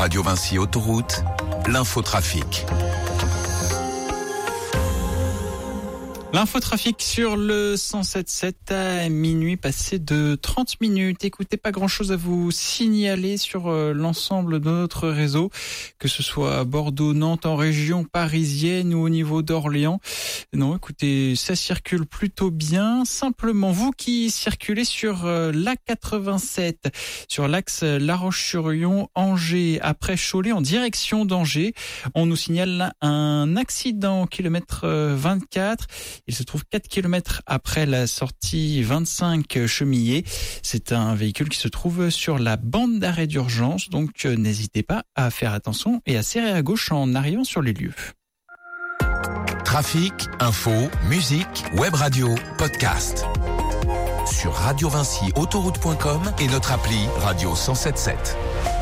Radio Vinci Autoroute, l'infotrafic. L'infotrafic sur le 107.7 à minuit passé de 30 minutes. Écoutez, pas grand-chose à vous signaler sur l'ensemble de notre réseau, que ce soit à Bordeaux, Nantes, en région parisienne ou au niveau d'Orléans. Non, écoutez, ça circule plutôt bien. Simplement, vous qui circulez sur l'A87, sur l'axe La Roche-sur-Yon, Angers, après Cholet, en direction d'Angers, on nous signale un accident au kilomètre 24. Il se trouve 4 km après la sortie 25 Chemillé. C'est un véhicule qui se trouve sur la bande d'arrêt d'urgence, donc n'hésitez pas à faire attention et à serrer à gauche en arrivant sur les lieux. Trafic, info, musique, web radio, podcast. Sur radiovinciautoroute.com et notre appli Radio 107.7.